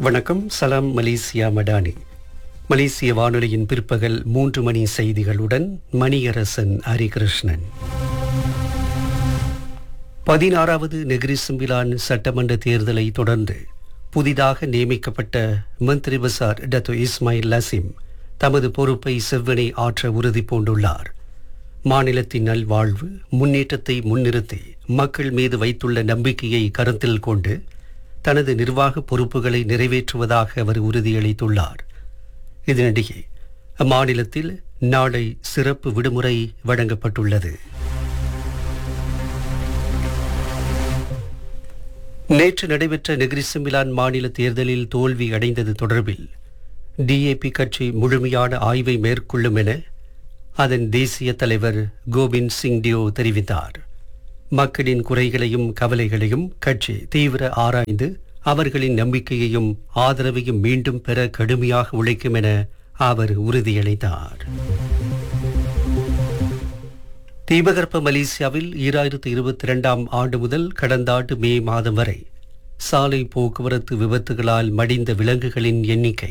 வணக்கம். சலாம் மலேசியா மடானி. மலேசிய வானொலியின் பிற்பகல் 3 மணி செய்திகளுடன் மணியரசன் ஹரிகிருஷ்ணன். 16வது நெகிரி சிம்பிலான் சட்டமன்ற தேர்தலை தொடர்ந்து புதிதாக நியமிக்கப்பட்ட மந்திரி பசார் டத்து இஸ்மாயில் லசிம் தமது பொறுப்பை செவ்வனே ஆற்ற உறுதி பூண்டுள்ளார். மாநிலத்தின் நல்வாழ்வு முன்னேற்றத்தை முன்னிறுத்தி மக்கள் மீது வைத்துள்ள நம்பிக்கையை கருத்தில் கொண்டு தனது நிர்வாக பொறுப்புகளை நிறைவேற்றுவதாக அவர் உறுதியளித்துள்ளார். இதனிடையே அம்மாநிலத்தில் நாளை சிறப்பு விடுமுறை வழங்கப்பட்டுள்ளது. நேற்று நடைபெற்ற நெகிரி சிம்பிலான் மாநில தேர்தலில் தோல்வி அடைந்தது தொடர்பில் டிஏபி கட்சி முழுமையான ஆய்வை மேற்கொள்ளும் என அதன் தேசிய தலைவர் கோபிந்த் சிங் டியோ தெரிவித்தார். மக்களின் குறைகளையும் கவலைகளையும் கட்சி தீவிர ஆராய்ந்து அவர்களின் நம்பிக்கையையும் ஆதரவையும் மீண்டும் பெற கடுமையாக உழைக்கும் என அவர் உறுதியளித்தார். தீபகற்ப மலேசியாவில் 2022ஆம் ஆண்டு முதல் கடந்த ஆண்டு மே மாதம் வரை சாலை போக்குவரத்து விபத்துகளால் மடிந்த விலங்குகளின் எண்ணிக்கை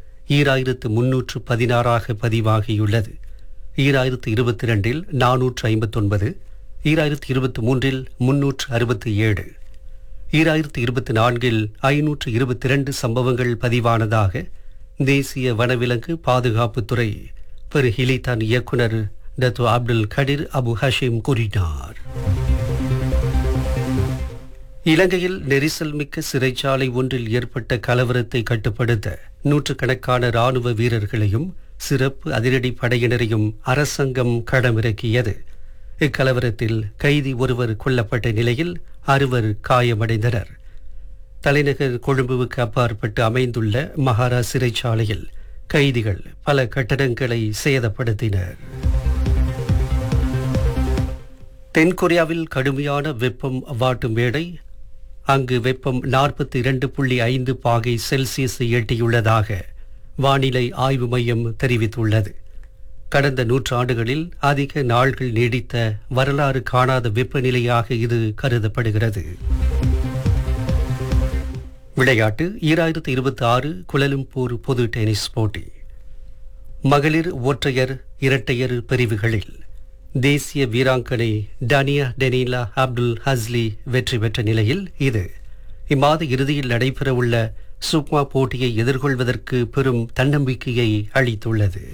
2316ஆக பதிவாகியுள்ளது. 2022இல் 459, 2023இல் 367, 2024இல் 522 சம்பவங்கள் பதிவானதாக தேசிய வனவிலங்கு பாதுகாப்புத்துறை பெருஹிலிதான் இயக்குனர் டத்து அப்துல் கடிர் அபு ஹஷீம் கூறினார். இலங்கையில் நெரிசல் மிக்க சிறைச்சாலை ஒன்றில் ஏற்பட்ட கலவரத்தை கட்டுப்படுத்த நூற்றுக்கணக்கான ராணுவ வீரர்களையும் சிறப்பு அதிரடி படையினரையும் அரசாங்கம் களமிறக்கியது. இக்கலவரத்தில் கைதி ஒருவர் கொல்லப்பட்ட நிலையில் 6 காயமடைந்தனர். தலைநகர் கொழும்புவுக்கு அப்பாற்பட்டு அமைந்துள்ள மகாரா சிறைச்சாலையில் கைதிகள் பல கட்டடங்களை சேதப்படுத்தினர். தென்கொரியாவில் கடுமையான வெப்பம் வாட்டும் வேளை அங்கு வெப்பம் 42.5 பாகை செல்சியஸை எட்டியுள்ளதாக வானிலை ஆய்வு மையம் தெரிவித்துள்ளது. கடந்த நூற்றாண்டுகளில் அதிக நாள்கள் நீடித்த வரலாறு காணாத வெப்பநிலையாக இது கருதப்படுகிறது. விளையாட்டு 2026 குலாலம்பூர் பொது டென்னிஸ் போட்டி. மகளிர் ஒற்றையர் இரட்டையர் பிரிவுகளில் தேசிய வீராங்கனை டானியா டெனிலா அப்துல் ஹஸ்லி வெற்றி பெற்ற நிலையில் இது இம்மாத இறுதியில் நடைபெறவுள்ள சுக்மா போட்டியை எதிர்கொள்வதற்கு பெரும் தன்னம்பிக்கையை அளித்துள்ளது.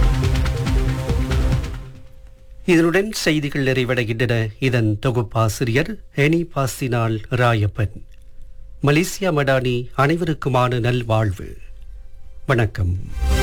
இதனுடன் செய்திகள் நிறைவடைகின்றன. இதன் தொகுப்பாசிரியர் எனி பாஸ்தினால் ராயப்பன். மலேசியா மடானி அனைவருக்குமான நல்வாழ்வு. வணக்கம்.